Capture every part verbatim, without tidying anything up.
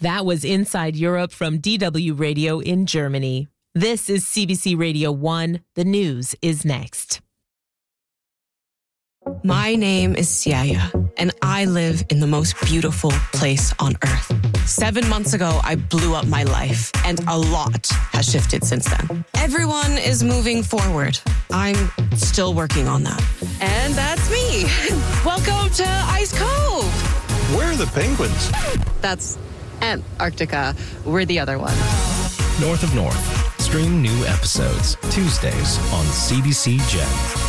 That was Inside Europe from D W Radio in Germany. This is C B C Radio one. The news is next. My name is Siaya, and I live in the most beautiful place on earth. Seven months ago, I blew up my life, and a lot has shifted since then. Everyone is moving forward. I'm still working on that. And that's me. Welcome to Ice Cove. Where are the penguins? That's Antarctica. We're the other one. North of North. Stream new episodes Tuesdays on C B C Gem.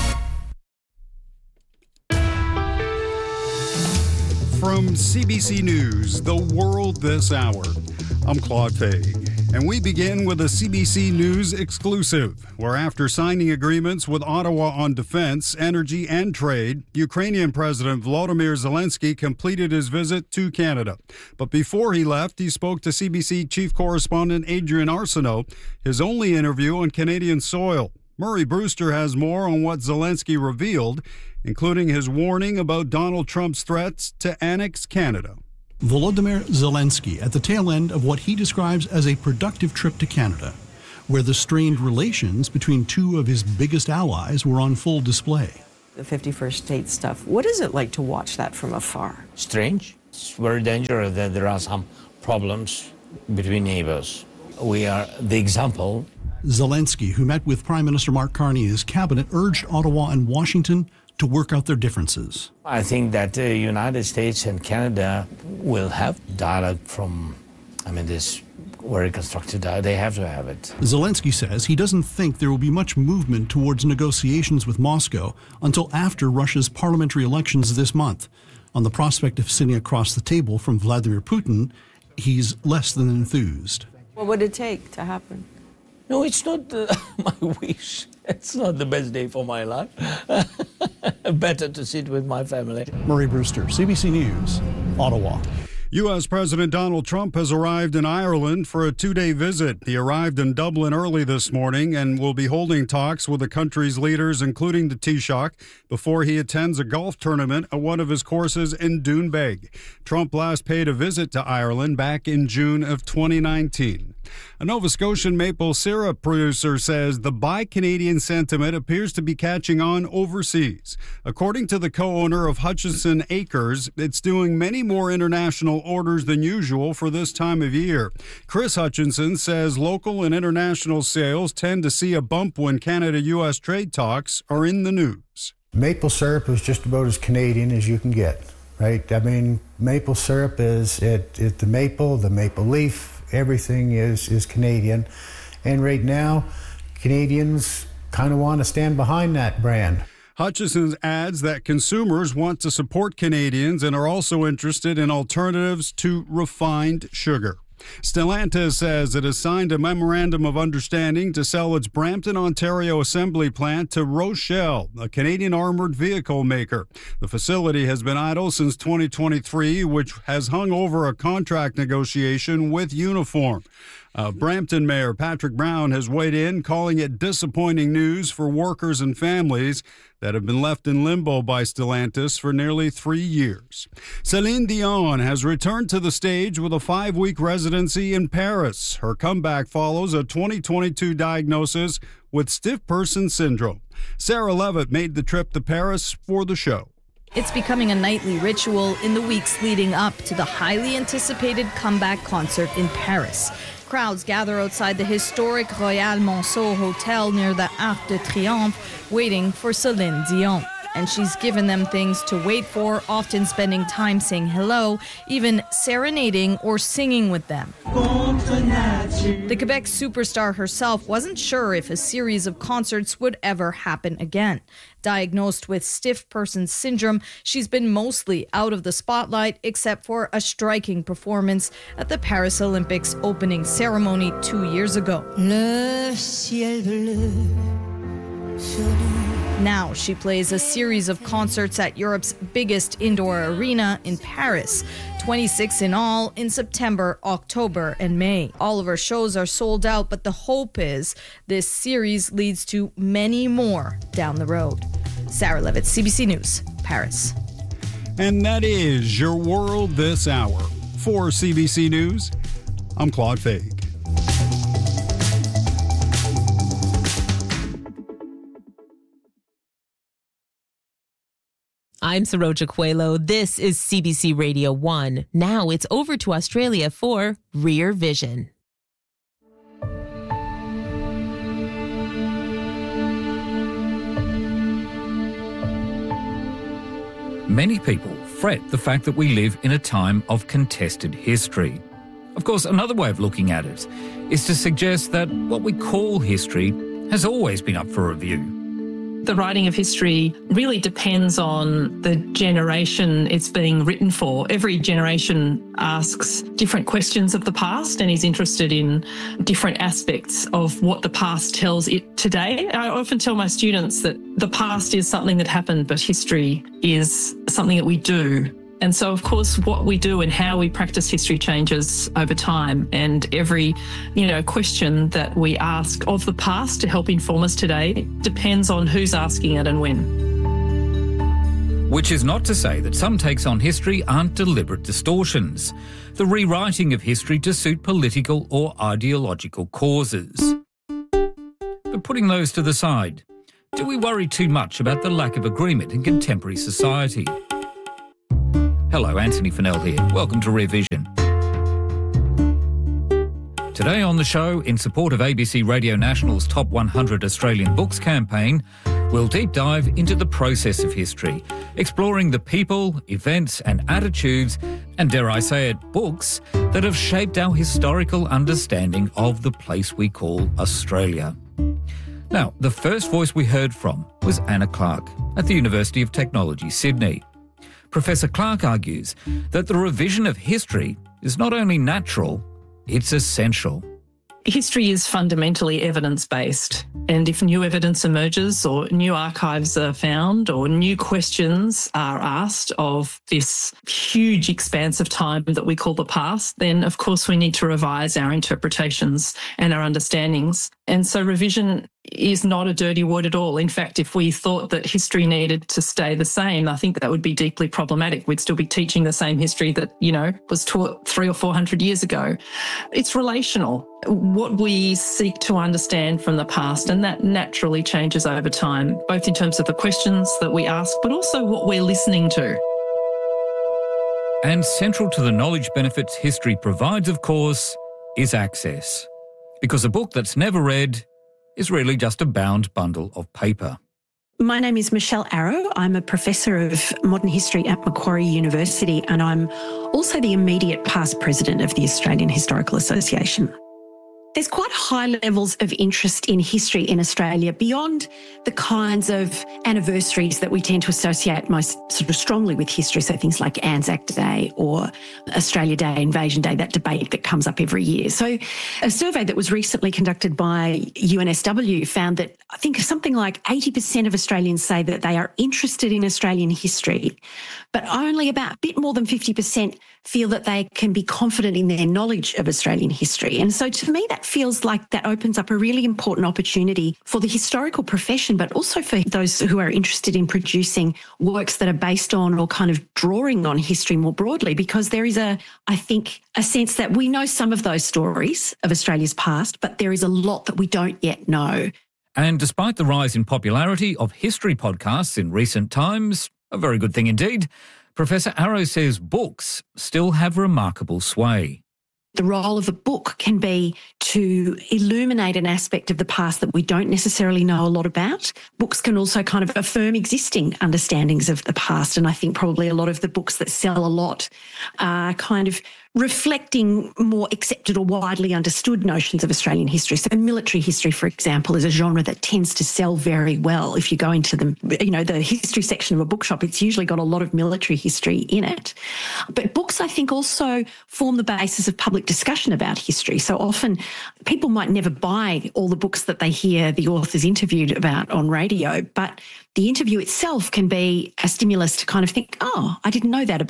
From C B C News, The World This Hour, I'm Claude Faig, and we begin with a C B C News exclusive, where after signing agreements with Ottawa on defense, energy, and trade, Ukrainian President Volodymyr Zelensky completed his visit to Canada. But before he left, he spoke to C B C Chief Correspondent Adrian Arsenault, his only interview on Canadian soil. Murray Brewster has more on what Zelensky revealed, including his warning about Donald Trump's threats to annex Canada. Volodymyr Zelensky at the tail end of what he describes as a productive trip to Canada, where the strained relations between two of his biggest allies were on full display. The fifty-first state stuff, what is it like to watch that from afar? Strange. It's very dangerous that there are some problems between neighbors. We are the example. Zelensky, who met with Prime Minister Mark Carney and his cabinet, urged Ottawa and Washington to work out their differences. I think that the United States and Canada will have dialogue from, I mean, this very constructive dialogue. They have to have it. Zelensky says he doesn't think there will be much movement towards negotiations with Moscow until after Russia's parliamentary elections this month. On the prospect of sitting across the table from Vladimir Putin, he's less than enthused. What would it take to happen? No, it's not uh, my wish. It's not the best day for my life. Better to sit with my family. Murray Brewster, C B C News, Ottawa. U S. President Donald Trump has arrived in Ireland for a two-day visit. He arrived in Dublin early this morning and will be holding talks with the country's leaders, including the Taoiseach, before he attends a golf tournament at one of his courses in Doonbeg. Trump last paid a visit to Ireland back in June of twenty nineteen. A Nova Scotian maple syrup producer says the Buy Canadian sentiment appears to be catching on overseas. According to the co-owner of Hutchinson Acres, it's doing many more international orders than usual for this time of year. Chris Hutchinson says local and international sales tend to see a bump when Canada-U S trade talks are in the news. Maple syrup is just about as Canadian as you can get, right? I mean, maple syrup is it, it the maple, the maple leaf, everything is, is Canadian. And right now, Canadians kind of want to stand behind that brand. Hutchison adds that consumers want to support Canadians and are also interested in alternatives to refined sugar. Stellantis says it has signed a memorandum of understanding to sell its Brampton, Ontario assembly plant to Rochelle, a Canadian armored vehicle maker. The facility has been idle since twenty twenty-three, which has hung over a contract negotiation with Uniform. Uh, Brampton Mayor Patrick Brown has weighed in, calling it disappointing news for workers and families that have been left in limbo by Stellantis for nearly three years. Celine Dion has returned to the stage with a five-week residency in Paris. Her comeback follows a twenty twenty-two diagnosis with stiff person syndrome. Sarah Levitt made the trip to Paris for the show. It's becoming a nightly ritual in the weeks leading up to the highly anticipated comeback concert in Paris. Crowds gather outside the historic Royal Monceau Hotel near the Arc de Triomphe, waiting for Celine Dion. And she's given them things to wait for, often spending time saying hello, even serenading or singing with them. The Quebec superstar herself wasn't sure if a series of concerts would ever happen again. Diagnosed with stiff person syndrome, she's been mostly out of the spotlight except for a striking performance at the Paris Olympics opening ceremony two years ago. Le ciel bleu sur nous. Now she plays a series of concerts at Europe's biggest indoor arena in Paris, twenty-six in all in September, October, and May. All of her shows are sold out, but the hope is this series leads to many more down the road. Sarah Levitt, C B C News, Paris. And that is your world this hour. For C B C News, I'm Claude Fake. I'm Saroja Coelho. This is C B C Radio one. Now it's over to Australia for Rear Vision. Many people fret the fact that we live in a time of contested history. Of course, another way of looking at it is to suggest that what we call history has always been up for review. The writing of history really depends on the generation it's being written for. Every generation asks different questions of the past and is interested in different aspects of what the past tells it today. I often tell my students that the past is something that happened, but history is something that we do. And so, of course, what we do and how we practice history changes over time. And every, you know, question that we ask of the past to help inform us today depends on who's asking it and when. Which is not to say that some takes on history aren't deliberate distortions, the rewriting of history to suit political or ideological causes. But putting those to the side, do we worry too much about the lack of agreement in contemporary society? Hello, Anthony Fennell here. Welcome to Rear Vision. Today on the show, in support of A B C Radio National's Top one hundred Australian Books campaign, we'll deep dive into the process of history, exploring the people, events and attitudes, and dare I say it, books, that have shaped our historical understanding of the place we call Australia. Now, the first voice we heard from was Anna Clark at the University of Technology, Sydney. Professor Clark argues that the revision of history is not only natural, it's essential. History is fundamentally evidence-based, and if new evidence emerges or new archives are found or new questions are asked of this huge expanse of time that we call the past, then of course we need to revise our interpretations and our understandings. And so revision is not a dirty word at all. In fact, if we thought that history needed to stay the same, I think that would be deeply problematic. We'd still be teaching the same history that, you know, was taught three or four hundred years ago. It's relational, what we seek to understand from the past, and that naturally changes over time, both in terms of the questions that we ask, but also what we're listening to. And central to the knowledge benefits history provides, of course, is access. Because a book that's never read is really just a bound bundle of paper. My name is Michelle Arrow. I'm a professor of modern history at Macquarie University, and I'm also the immediate past president of the Australian Historical Association. There's quite high levels of interest in history in Australia beyond the kinds of anniversaries that we tend to associate most sort of strongly with history. So things like Anzac Day or Australia Day, Invasion Day, that debate that comes up every year. So a survey that was recently conducted by U N S W found that I think something like eighty percent of Australians say that they are interested in Australian history, but only about a bit more than fifty percent feel that they can be confident in their knowledge of Australian history. And so to me, that feels like that opens up a really important opportunity for the historical profession, but also for those who are interested in producing works that are based on or kind of drawing on history more broadly, because there is a, I think, a sense that we know some of those stories of Australia's past, but there is a lot that we don't yet know. And despite the rise in popularity of history podcasts in recent times, a very good thing indeed, Professor Arrow says books still have remarkable sway. The role of a book can be to illuminate an aspect of the past that we don't necessarily know a lot about. Books can also kind of affirm existing understandings of the past, and I think probably a lot of the books that sell a lot are kind of reflecting more accepted or widely understood notions of Australian history. So military history, for example, is a genre that tends to sell very well. If you go into the, you know, the history section of a bookshop, it's usually got a lot of military history in it. But books, I think, also form the basis of public discussion about history. So often people might never buy all the books that they hear the authors interviewed about on radio, but the interview itself can be a stimulus to kind of think, oh, I didn't know that about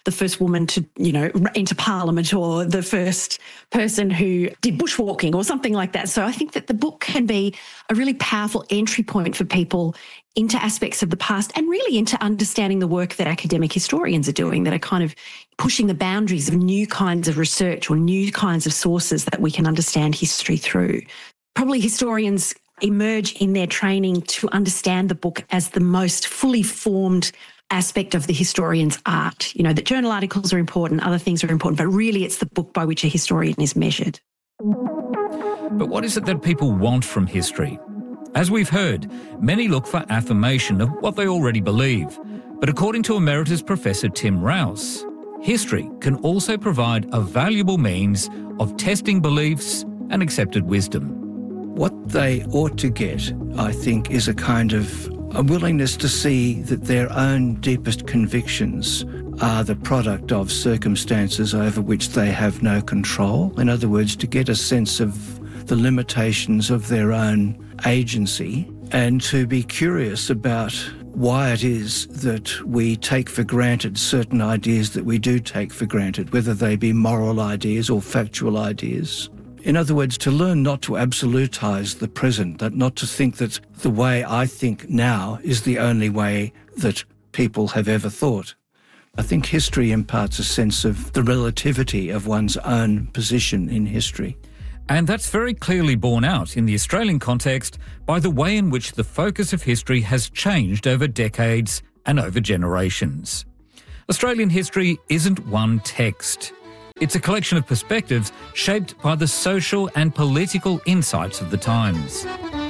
the first woman to, you know, enter Parliament or the first person who did bushwalking or something like that. So I think that the book can be a really powerful entry point for people into aspects of the past and really into understanding the work that academic historians are doing, that are kind of pushing the boundaries of new kinds of research or new kinds of sources that we can understand history through. Probably historians emerge in their training to understand the book as the most fully formed aspect of the historian's art. You know, that journal articles are important, other things are important, but really it's the book by which a historian is measured. But what is it that people want from history? As we've heard, many look for affirmation of what they already believe. But according to Emeritus Professor Tim Rouse, history can also provide a valuable means of testing beliefs and accepted wisdom. What they ought to get, I think, is a kind of a willingness to see that their own deepest convictions are the product of circumstances over which they have no control. In other words, to get a sense of the limitations of their own agency and to be curious about why it is that we take for granted certain ideas that we do take for granted, whether they be moral ideas or factual ideas. In other words, to learn not to absolutise the present, that not to think that the way I think now is the only way that people have ever thought. I think history imparts a sense of the relativity of one's own position in history. And that's very clearly borne out in the Australian context by the way in which the focus of history has changed over decades and over generations. Australian history isn't one text. It's a collection of perspectives shaped by the social and political insights of the times.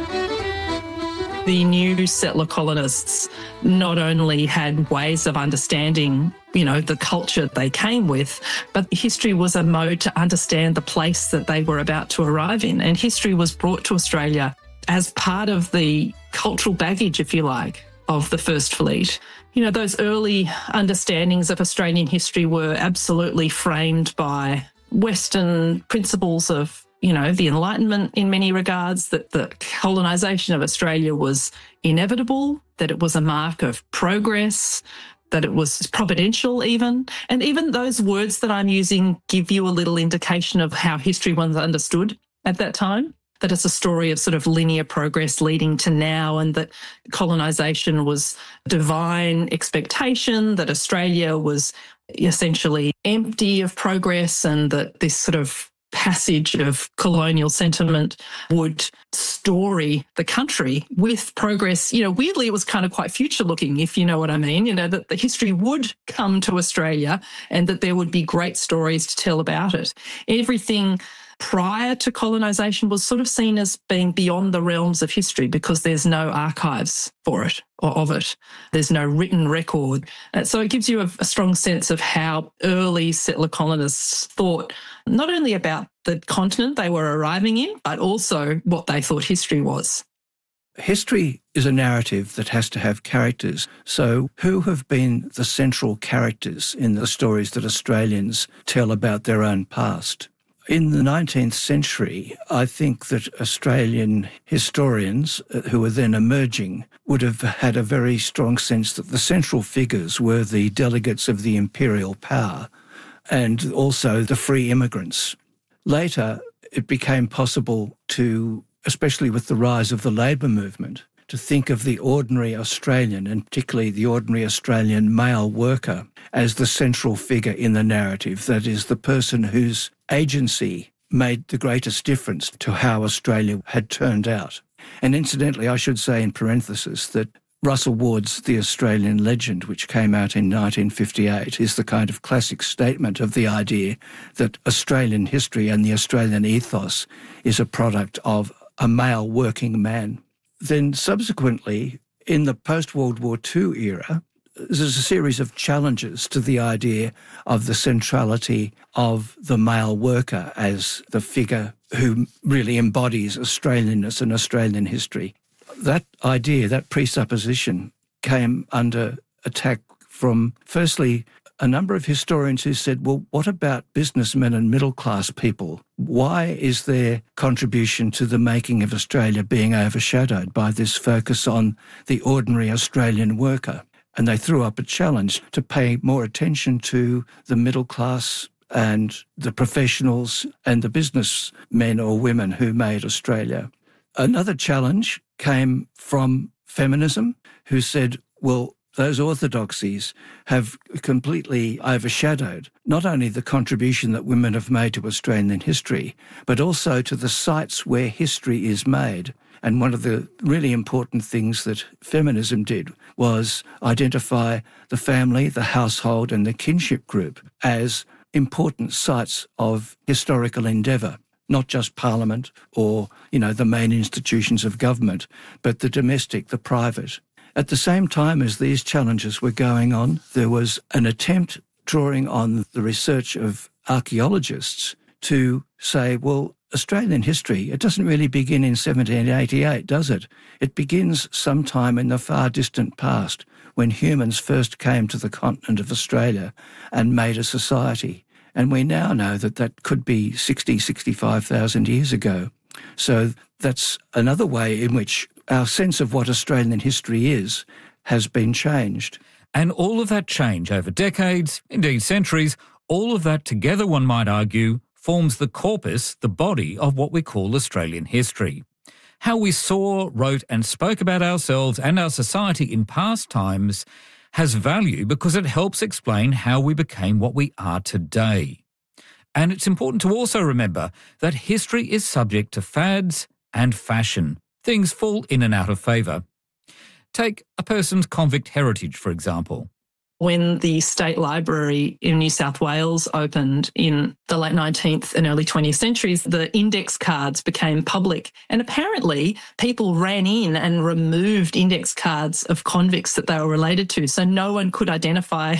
The new settler colonists not only had ways of understanding, you know, the culture they came with, but history was a mode to understand the place that they were about to arrive in. And history was brought to Australia as part of the cultural baggage, if you like, of the First Fleet. You know, those early understandings of Australian history were absolutely framed by Western principles of, you know, the Enlightenment in many regards, that the colonisation of Australia was inevitable, that it was a mark of progress, that it was providential even. And even those words that I'm using give you a little indication of how history was understood at that time, that it's a story of sort of linear progress leading to now, and that colonisation was divine expectation, that Australia was essentially empty of progress, and that this sort of passage of colonial sentiment would story the country with progress. You know, weirdly, it was kind of quite future looking, if you know what I mean, you know, that the history would come to Australia and that there would be great stories to tell about it. Everything prior to colonisation was sort of seen as being beyond the realms of history because there's no archives for it or of it. There's no written record. And so it gives you a, a strong sense of how early settler colonists thought not only about the continent they were arriving in, but also what they thought history was. History is a narrative that has to have characters. So who have been the central characters in the stories that Australians tell about their own past? In the nineteenth century, I think that Australian historians who were then emerging would have had a very strong sense that the central figures were the delegates of the imperial power and also the free immigrants. Later, it became possible to, especially with the rise of the labour movement, to think of the ordinary Australian, and particularly the ordinary Australian male worker, as the central figure in the narrative, that is, the person whose agency made the greatest difference to how Australia had turned out. And incidentally, I should say in parenthesis that Russell Ward's The Australian Legend, which came out in nineteen fifty-eight, is the kind of classic statement of the idea that Australian history and the Australian ethos is a product of a male working man. Then subsequently, in the post-World War Two era, there's a series of challenges to the idea of the centrality of the male worker as the figure who really embodies Australianness and Australian history. That idea, that presupposition, came under attack from, firstly, a number of historians who said, well, what about businessmen and middle-class people? Why is their contribution to the making of Australia being overshadowed by this focus on the ordinary Australian worker? And they threw up a challenge to pay more attention to the middle class and the professionals and the businessmen or women who made Australia. Another challenge came from feminism, who said, well, those orthodoxies have completely overshadowed not only the contribution that women have made to Australian history, but also to the sites where history is made. And one of the really important things that feminism did was identify the family, the household and the kinship group as important sites of historical endeavour, not just Parliament or, you know, the main institutions of government, but the domestic, the private. At the same time as these challenges were going on, there was an attempt drawing on the research of archaeologists to say, well, Australian history, it doesn't really begin in seventeen eighty-eight, does it? It begins sometime in the far distant past when humans first came to the continent of Australia and made a society. And we now know that that could be sixty, sixty-five thousand years ago. So that's another way in which our sense of what Australian history is has been changed. And all of that change over decades, indeed centuries, all of that together, one might argue, forms the corpus, the body of what we call Australian history. How we saw, wrote and spoke about ourselves and our society in past times has value because it helps explain how we became what we are today. And it's important to also remember that history is subject to fads and fashion. Things fall in and out of favour. Take a person's convict heritage, for example. When the State Library in New South Wales opened in the late nineteenth and early twentieth centuries, the index cards became public. And apparently people ran in and removed index cards of convicts that they were related to. So no one could identify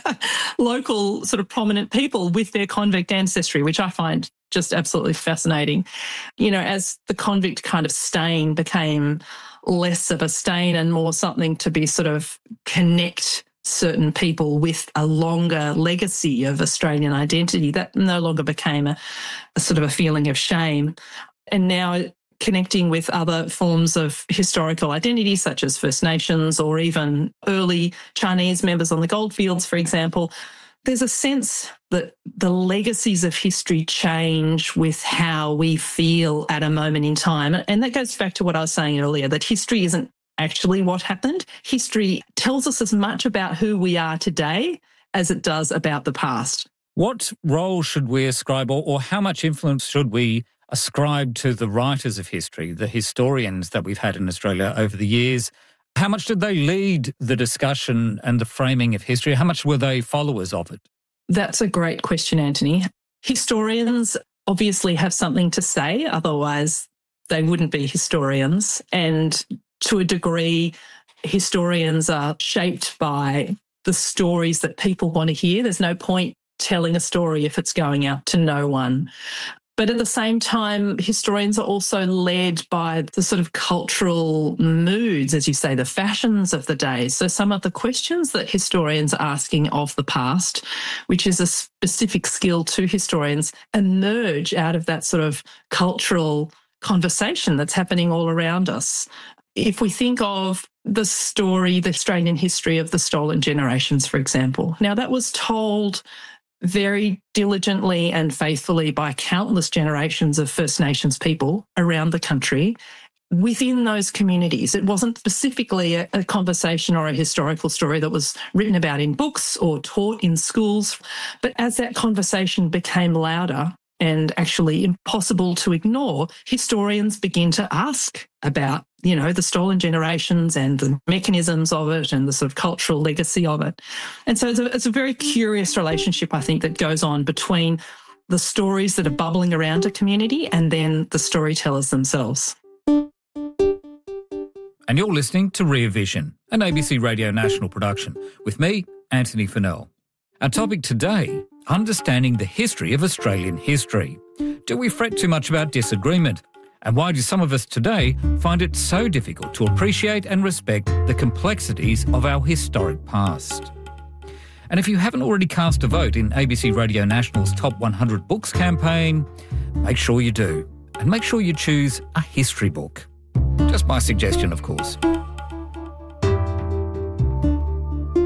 local sort of prominent people with their convict ancestry, which I find just absolutely fascinating. You know, as the convict kind of stain became less of a stain and more something to be sort of connect certain people with a longer legacy of Australian identity, that no longer became a, a sort of a feeling of shame. And now connecting with other forms of historical identity, such as First Nations or even early Chinese members on the goldfields, for example, there's a sense that the legacies of history change with how we feel at a moment in time. And that goes back to what I was saying earlier, that history isn't actually what happened. History tells us as much about who we are today as it does about the past. What role should we ascribe, or, or how much influence should we ascribe to the writers of history, the historians that we've had in Australia over the years? How much did they lead the discussion and the framing of history? How much were they followers of it? That's a great question, Anthony. Historians obviously have something to say, otherwise they wouldn't be historians. And to a degree, historians are shaped by the stories that people want to hear. There's no point telling a story if it's going out to no one. But at the same time, historians are also led by the sort of cultural moods, as you say, the fashions of the day. So some of the questions that historians are asking of the past, which is a specific skill to historians, emerge out of that sort of cultural conversation that's happening all around us. If we think of the story, the Australian history of the stolen generations, for example, now that was told very diligently and faithfully by countless generations of First Nations people around the country within those communities. It wasn't specifically a, a conversation or a historical story that was written about in books or taught in schools. But as that conversation became louder and actually impossible to ignore, historians begin to ask about, you know, the stolen generations and the mechanisms of it and the sort of cultural legacy of it. And so it's a, it's a very curious relationship, I think, that goes on between the stories that are bubbling around a community and then the storytellers themselves. And you're listening to Rear Vision, an A B C Radio National production, with me, Anthony Fennell. Our topic today, understanding the history of Australian history. Do we fret too much about disagreement? And why do some of us today find it so difficult to appreciate and respect the complexities of our historic past? And if you haven't already cast a vote in A B C Radio National's Top one hundred Books campaign, make sure you do. And make sure you choose a history book. Just my suggestion, of course.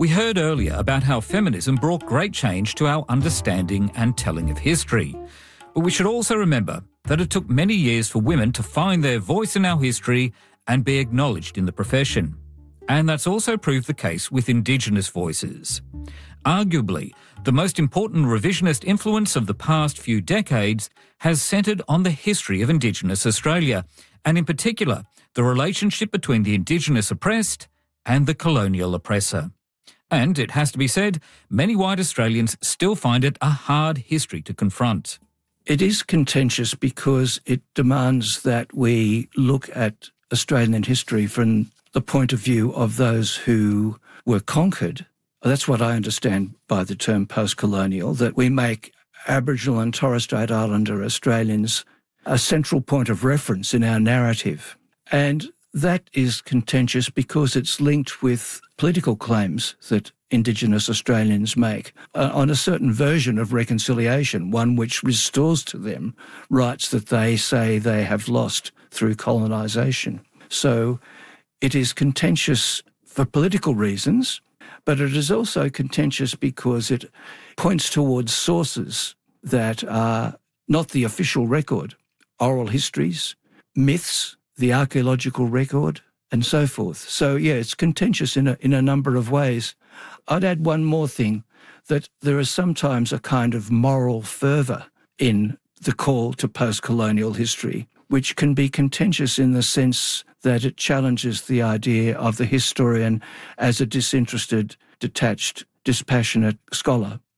We heard earlier about how feminism brought great change to our understanding and telling of history. But we should also remember that it took many years for women to find their voice in our history and be acknowledged in the profession. And that's also proved the case with Indigenous voices. Arguably, the most important revisionist influence of the past few decades has centred on the history of Indigenous Australia, and in particular, the relationship between the Indigenous oppressed and the colonial oppressor. And it has to be said, many white Australians still find it a hard history to confront. It is contentious because it demands that we look at Australian history from the point of view of those who were conquered. That's what I understand by the term post-colonial, that we make Aboriginal and Torres Strait Islander Australians a central point of reference in our narrative. And that is contentious because it's linked with political claims that Indigenous Australians make uh, on a certain version of reconciliation, one which restores to them rights that they say they have lost through colonisation. So it is contentious for political reasons, but it is also contentious because it points towards sources that are not the official record, oral histories, myths, the archaeological record, and so forth. So, yeah, it's contentious in a, in a number of ways. I'd add one more thing, that there is sometimes a kind of moral fervour in the call to post-colonial history, which can be contentious in the sense that it challenges the idea of the historian as a disinterested, detached, dispassionate scholar.